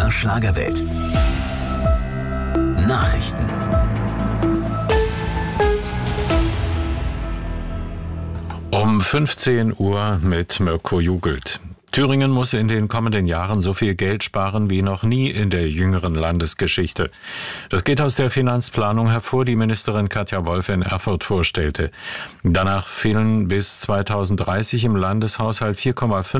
MDR Schlagerwelt. Nachrichten. Um 15 Uhr mit Mirko Jugelt. Thüringen muss in den kommenden Jahren so viel Geld sparen wie noch nie in der jüngeren Landesgeschichte. Das geht aus der Finanzplanung hervor, die Ministerin Katja Wolf in Erfurt vorstellte. Danach fehlen bis 2030 im Landeshaushalt 4,5